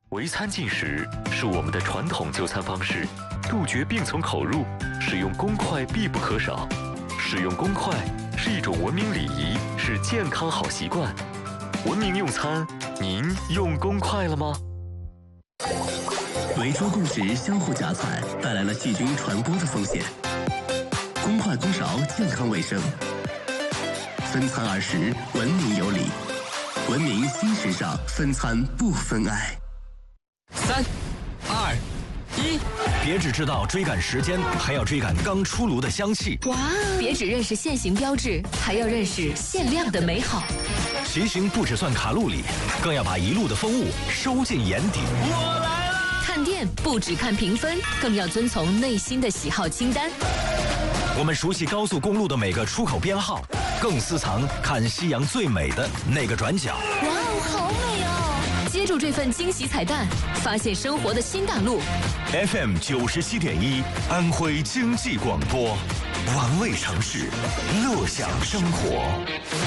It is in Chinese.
围餐进食是我们的传统就餐方式，杜绝病从口入，使用公筷必不可少。使用公筷是一种文明礼仪，是健康好习惯。文明用餐，您用公筷了吗？ 围桌共食相互夹菜，带来了细菌传播的风险。公筷公勺，健康卫生。分餐20，文明有礼。文明新时尚，分餐不分爱。 3、2、1，别只知道追赶时间，还要追赶刚出炉的香气。 哇！别只认识限行标志，还要认识限量的美好。 骑行不只算卡路里，更要把一路的风物收进眼底。我来了！ 看店不只看评分，更要遵从内心的喜好清单。 我们熟悉高速公路的每个出口编号，更私藏看夕阳最美的那个转角。 哇哦，好美哦！接住这份惊喜彩蛋，发现生活的新大陆。 FM 97.1，安徽经济广播，玩味城市，乐享生活。